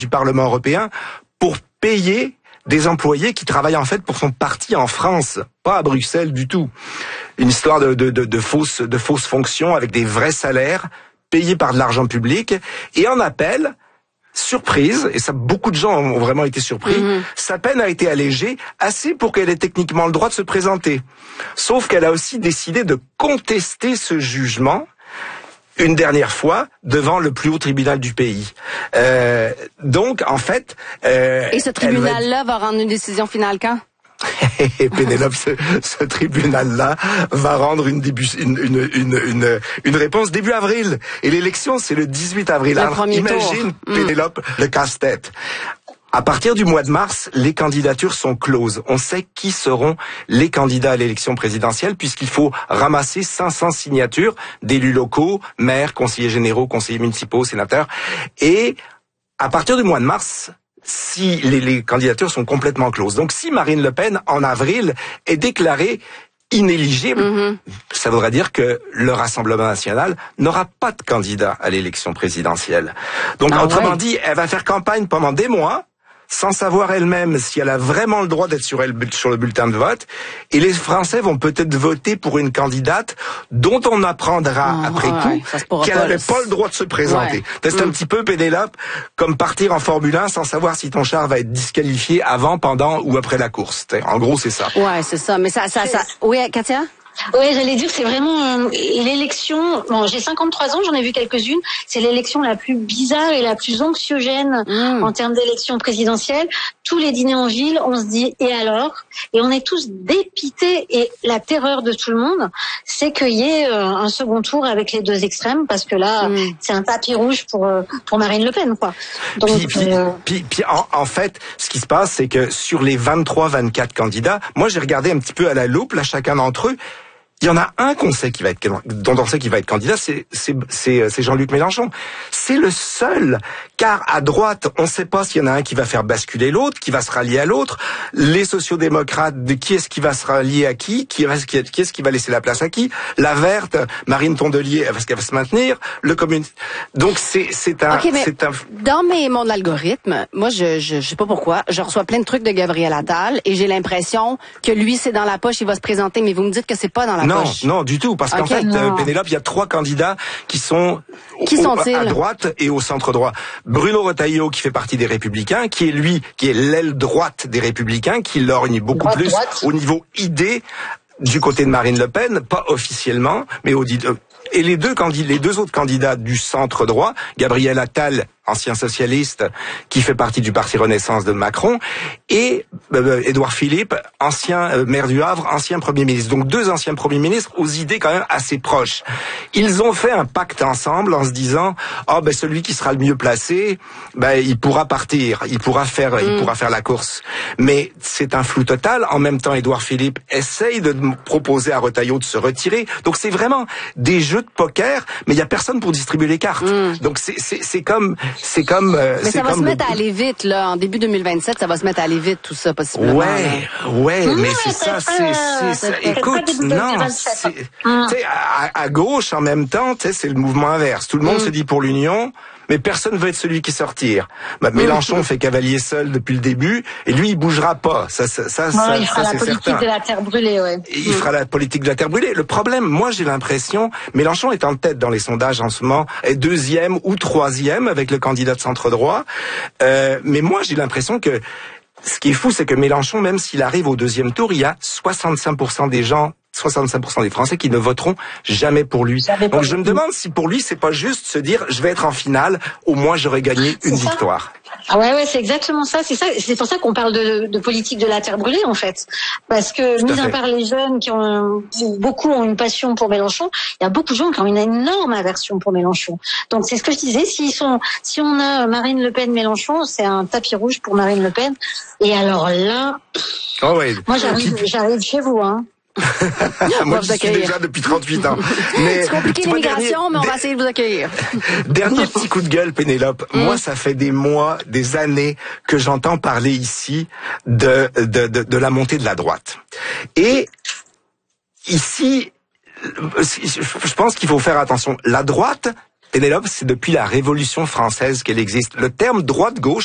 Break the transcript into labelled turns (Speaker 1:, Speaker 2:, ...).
Speaker 1: du Parlement européen pour payer des employés qui travaillent en fait pour son parti en France, pas à Bruxelles du tout. Une histoire de fausses fonctions avec des vrais salaires payés par de l'argent public. Et en appel, surprise, et ça beaucoup de gens ont vraiment été surpris, sa peine a été allégée assez pour qu'elle ait techniquement le droit de se présenter. Sauf qu'elle a aussi décidé de contester ce jugement une dernière fois devant le plus haut tribunal du pays. Donc, en fait...
Speaker 2: et ce tribunal-là va rendre une décision finale quand?
Speaker 1: Et Pénélope, ce tribunal-là va rendre une réponse début avril. Et l'élection, c'est le 18 avril. Alors, imagine, Pénélope, le casse-tête. À partir du mois de mars, les candidatures sont closes. On sait qui seront les candidats à l'élection présidentielle puisqu'il faut ramasser 500 signatures d'élus locaux, maires, conseillers généraux, conseillers municipaux, sénateurs. Et à partir du mois de mars, si les candidatures sont complètement closes. Donc si Marine Le Pen, en avril, est déclarée inéligible, ça voudrait dire que le Rassemblement national n'aura pas de candidat à l'élection présidentielle. Donc autrement dit, elle va faire campagne pendant des mois, sans savoir elle-même si elle a vraiment le droit d'être sur le bulletin de vote. Et les Français vont peut-être voter pour une candidate dont on apprendra après coup qu'elle n'avait pas le droit de se présenter. C'est un petit peu, Pénélope, comme partir en Formule 1 sans savoir si ton char va être disqualifié avant, pendant ou après la course. En gros, c'est ça.
Speaker 2: Ouais, c'est ça. Mais ça... Oui, Katia?
Speaker 3: Oui, j'allais dire, c'est vraiment l'élection. Bon, j'ai 53 ans, j'en ai vu quelques-unes. C'est l'élection la plus bizarre et la plus anxiogène en termes d'élection présidentielle. Tous les dîners en ville, on se dit et alors? Et on est tous dépités. Et la terreur de tout le monde, c'est qu'il y ait un second tour avec les deux extrêmes, parce que là, c'est un tapis rouge pour Marine Le Pen, quoi. Donc,
Speaker 1: puis en fait, ce qui se passe, c'est que sur les 23-24 candidats, moi j'ai regardé un petit peu à la loupe, là, chacun d'entre eux. Il y en a un dont on sait qu'il va être candidat, c'est Jean-Luc Mélenchon. C'est le seul, car à droite, on ne sait pas s'il y en a un qui va faire basculer l'autre, qui va se rallier à l'autre. Les sociodémocrates, de qui est-ce qui va se rallier à qui est-ce qui va laisser la place à qui? La Verte, Marine Tondelier, est-ce qu'elle va se maintenir? Le communiste. Donc c'est un.
Speaker 2: Dans mes mondes d'algorithme, moi je sais pas pourquoi, je reçois plein de trucs de Gabriel Attal et j'ai l'impression que lui c'est dans la poche, il va se présenter, mais vous me dites que c'est pas dans la poche.
Speaker 1: Non, du tout, parce qu'en fait, Pénélope, il y a 3 candidats qui sont à droite et au centre droit. Bruno Retailleau, qui fait partie des Républicains, qui est l'aile droite des Républicains, qui lorgne beaucoup plus au niveau idée du côté de Marine Le Pen, pas officiellement, mais et les deux autres candidats du centre droit, Gabriel Attal, ancien socialiste, qui fait partie du Parti Renaissance de Macron, et Édouard Philippe, ancien maire du Havre, ancien Premier ministre. Donc 2 anciens Premiers ministres aux idées quand même assez proches. Ils ont fait un pacte ensemble en se disant celui qui sera le mieux placé, il pourra partir, il pourra faire la course. Mais c'est un flou total. En même temps, Édouard Philippe essaye de proposer à Retailleau de se retirer. Donc c'est vraiment des jeux de poker, mais il y a personne pour distribuer les cartes. Donc c'est comme
Speaker 2: mais ça va se mettre à aller vite, là. En début 2027, ça va se mettre à aller vite, tout ça, possiblement.
Speaker 1: Ouais, mais c'est ça, écoute, non, à gauche, en même temps, c'est le mouvement inverse. Tout le monde se dit pour l'union, mais personne veut être celui qui sortir. Mélenchon fait cavalier seul depuis le début, et lui, il bougera pas.
Speaker 3: Il fera la politique de la terre brûlée,
Speaker 1: Il fera la politique de la terre brûlée. Le problème, moi, j'ai l'impression, Mélenchon est en tête dans les sondages en ce moment, est 2e ou 3e avec le candidat de centre droit. Mais moi, j'ai l'impression que ce qui est fou, c'est que Mélenchon, même s'il arrive au 2e tour, il y a 65% des Français qui ne voteront jamais pour lui. Donc je me demande si pour lui, c'est pas juste se dire je vais être en finale, au moins j'aurai gagné une victoire.
Speaker 3: Ah ouais, c'est exactement ça. C'est pour ça qu'on parle de politique de la terre brûlée, en fait. Parce que, mis à part les jeunes beaucoup ont une passion pour Mélenchon, il y a beaucoup de gens qui ont une énorme aversion pour Mélenchon. Donc c'est ce que je disais, si on a Marine Le Pen, Mélenchon, c'est un tapis rouge pour Marine Le Pen. Et alors là, moi j'arrive chez vous, hein.
Speaker 1: Moi, je suis déjà depuis 38 ans.
Speaker 2: Mais c'est compliqué l'immigration, mais on va essayer de vous accueillir.
Speaker 1: Dernier petit coup de gueule, Pénélope. Moi, ça fait des mois, des années que j'entends parler ici de la montée de la droite. Et ici, je pense qu'il faut faire attention. La droite, Pénélope, c'est depuis la Révolution française qu'elle existe. Le terme droite-gauche